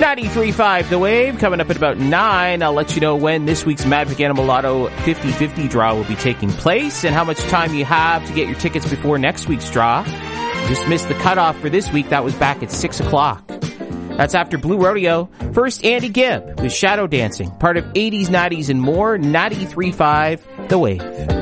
93.5 The Wave. Coming up at about 9, I'll let you know when this week's Magic Animal Lotto 50-50 draw will be taking place and how much time you have to get your tickets before next week's draw. Just missed the cutoff for this week. That was back at 6 o'clock. That's after Blue Rodeo. First, Andy Gibb with Shadow Dancing, part of 80s, 90s, and more. 93.5 The Wave.